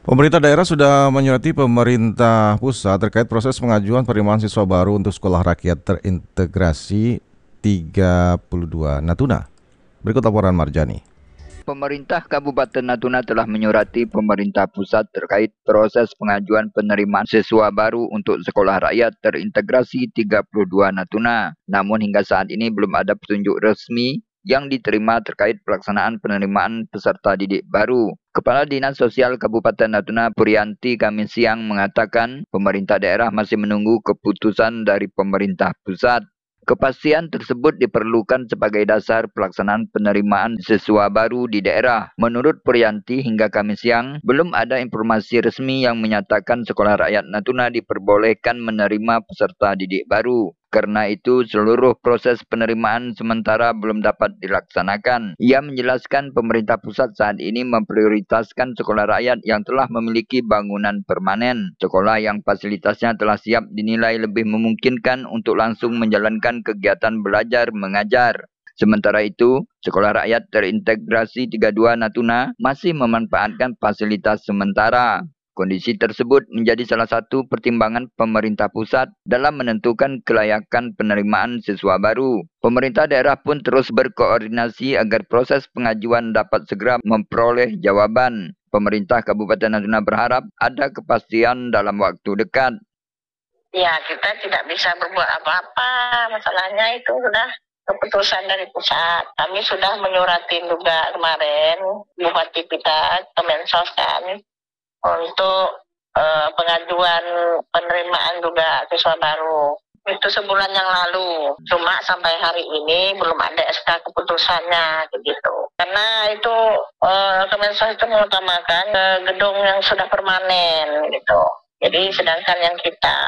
Pemerintah daerah sudah menyurati pemerintah pusat terkait proses pengajuan penerimaan siswa baru untuk sekolah rakyat terintegrasi 32 Natuna. Berikut laporan Marjani. Pemerintah Kabupaten Natuna telah menyurati pemerintah pusat terkait proses pengajuan penerimaan siswa baru untuk sekolah rakyat terintegrasi 32 Natuna. Namun hingga saat ini belum ada petunjuk resmi yang diterima terkait pelaksanaan penerimaan peserta didik baru. Kepala Dinas Sosial Kabupaten Natuna Purianti Kamis siang mengatakan pemerintah daerah masih menunggu keputusan dari pemerintah pusat. Kepastian tersebut diperlukan sebagai dasar pelaksanaan penerimaan siswa baru di daerah. Menurut Purianti, hingga Kamis siang, belum ada informasi resmi yang menyatakan sekolah rakyat Natuna diperbolehkan menerima peserta didik baru. Karena itu, seluruh proses penerimaan sementara belum dapat dilaksanakan. Ia menjelaskan pemerintah pusat saat ini memprioritaskan sekolah rakyat yang telah memiliki bangunan permanen. Sekolah yang fasilitasnya telah siap dinilai lebih memungkinkan untuk langsung menjalankan kegiatan belajar mengajar. Sementara itu, sekolah rakyat terintegrasi 32 Natuna masih memanfaatkan fasilitas sementara. Kondisi tersebut menjadi salah satu pertimbangan pemerintah pusat dalam menentukan kelayakan penerimaan siswa baru. Pemerintah daerah pun terus berkoordinasi agar proses pengajuan dapat segera memperoleh jawaban. Pemerintah Kabupaten Natuna berharap ada kepastian dalam waktu dekat. Ya, kita tidak bisa berbuat apa-apa. Masalahnya itu sudah keputusan dari pusat. Kami sudah menyuratin juga kemarin Bupati kita, Kemensos kan, untuk pengajuan penerimaan juga siswa baru. Itu sebulan yang lalu. Cuma sampai hari ini belum ada SK keputusannya gitu. Karena itu Kemensos itu mengutamakan gedung yang sudah permanen gitu. Jadi sedangkan yang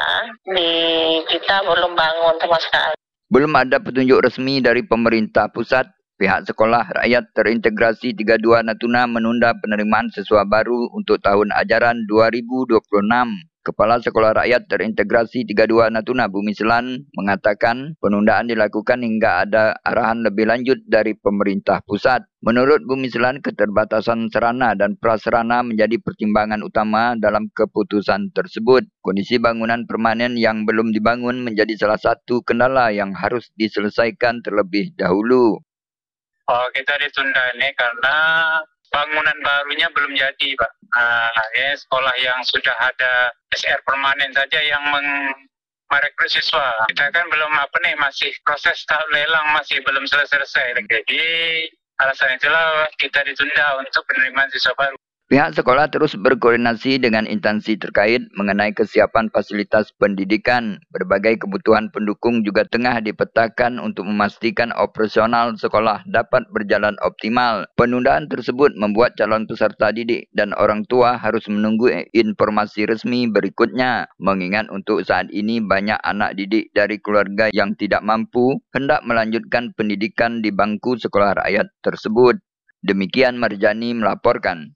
kita belum bangun sama sekali. Belum ada petunjuk resmi dari pemerintah pusat. Pihak sekolah rakyat terintegrasi 32 Natuna menunda penerimaan siswa baru untuk tahun ajaran 2026. Kepala Sekolah Rakyat Terintegrasi 32 Natuna Bumi Selan mengatakan penundaan dilakukan hingga ada arahan lebih lanjut dari pemerintah pusat. Menurut Bumi Selan, keterbatasan sarana dan prasarana menjadi pertimbangan utama dalam keputusan tersebut. Kondisi bangunan permanen yang belum dibangun menjadi salah satu kendala yang harus diselesaikan terlebih dahulu. Kita ditunda ini karena bangunan barunya belum jadi, Pak. Sekolah yang sudah ada SR permanen saja yang merekrut siswa. Kita kan belum masih proses tahap lelang masih belum selesai. Jadi alasan itulah kita ditunda untuk penerimaan siswa baru. Pihak sekolah terus berkoordinasi dengan instansi terkait mengenai kesiapan fasilitas pendidikan. Berbagai kebutuhan pendukung juga tengah dipetakan untuk memastikan operasional sekolah dapat berjalan optimal. Penundaan tersebut membuat calon peserta didik dan orang tua harus menunggu informasi resmi berikutnya. Mengingat untuk saat ini banyak anak didik dari keluarga yang tidak mampu hendak melanjutkan pendidikan di bangku sekolah rakyat tersebut. Demikian Marjani melaporkan.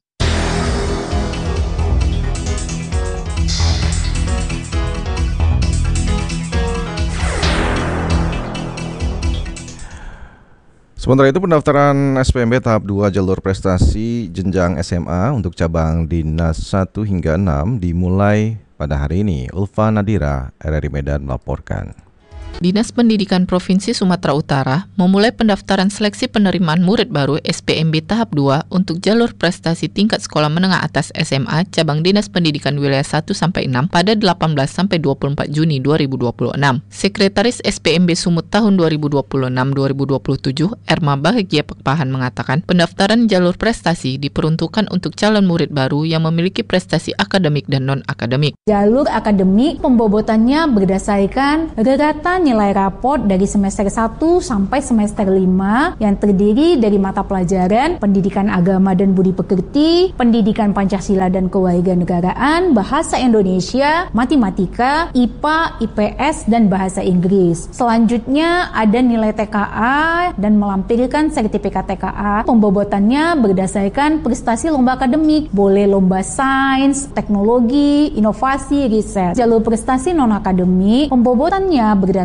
Sementara itu pendaftaran SPMB tahap 2 jalur prestasi jenjang SMA untuk cabang Dinas 1 hingga 6 dimulai pada hari ini. Ulfa Nadira, RRI Medan melaporkan. Dinas Pendidikan Provinsi Sumatera Utara memulai pendaftaran seleksi penerimaan murid baru SPMB tahap 2 untuk jalur prestasi tingkat sekolah menengah atas SMA cabang Dinas Pendidikan Wilayah 1-6 pada 18-24 Juni 2026. Sekretaris SPMB Sumut tahun 2026-2027, Erma Bahagia Pekpahan mengatakan pendaftaran jalur prestasi diperuntukkan untuk calon murid baru yang memiliki prestasi akademik dan non-akademik. Jalur akademik pembobotannya berdasarkan rata nilai raport dari semester 1 sampai semester 5 yang terdiri dari mata pelajaran Pendidikan Agama dan Budi Pekerti, Pendidikan Pancasila dan Kewarganegaraan, Bahasa Indonesia, Matematika, IPA, IPS, dan Bahasa Inggris. Selanjutnya ada nilai TKA dan melampirkan sertifikat TKA. Pembobotannya berdasarkan prestasi lomba akademik, boleh lomba sains, teknologi, inovasi, riset. Jalur prestasi non-akademik, pembobotannya berdasarkan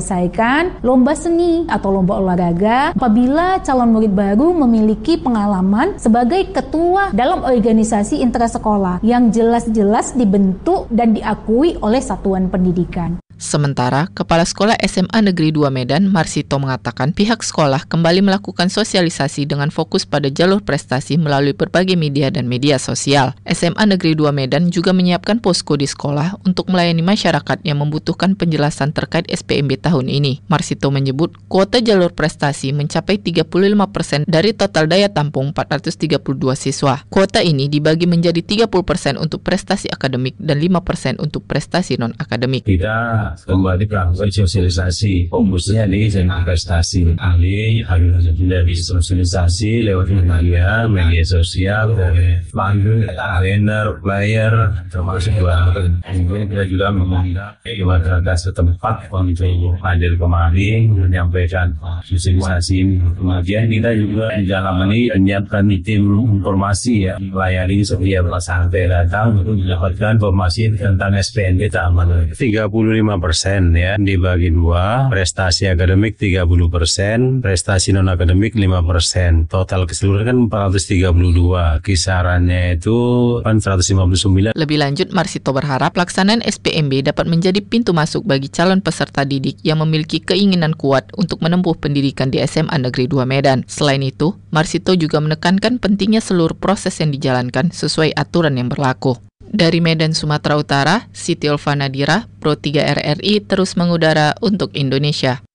menyelesaikan lomba seni atau lomba olahraga apabila calon murid baru memiliki pengalaman sebagai ketua dalam organisasi intrasekolah yang jelas-jelas dibentuk dan diakui oleh satuan pendidikan. Sementara, Kepala Sekolah SMA Negeri 2 Medan, Marsito, mengatakan pihak sekolah kembali melakukan sosialisasi dengan fokus pada jalur prestasi melalui berbagai media dan media sosial. SMA Negeri 2 Medan juga menyiapkan posko di sekolah untuk melayani masyarakat yang membutuhkan penjelasan terkait SPMB tahun ini. Marsito menyebut kuota jalur prestasi mencapai 35% dari total daya tampung 432 siswa. Kuota ini dibagi menjadi 30% untuk prestasi akademik dan 5% untuk prestasi non-akademik. Kita kembali melakukan sosialisasi, fokusnya di prestasi. Ahli dari sosialisasi lewat media sosial, panggung, kalender, flyer, termasuk kemudian kita juga mengundang masyarakat setempat untuk hadir kemari menyampaikan sosialisasi. Kemudian kita juga di dalam ini menyiapkan tim informasi ya, melayani setiap sampai datang untuk mendapatkan informasi tentang SPMB tahun 35% ya, dibagi dua, prestasi akademik 30%, prestasi non akademik 5%. Total keseluruhan kan 432, kisarannya itu kan 159. Lebih lanjut, Marsito berharap pelaksanaan SPMB dapat menjadi pintu masuk bagi calon peserta didik yang memiliki keinginan kuat untuk menempuh pendidikan di SMA Negeri 2 Medan. Selain itu, Marsito juga menekankan pentingnya seluruh proses yang dijalankan sesuai aturan yang berlaku. Dari Medan, Sumatera Utara, Siti Ulfa Nadira, Pro 3 RRI terus mengudara untuk Indonesia.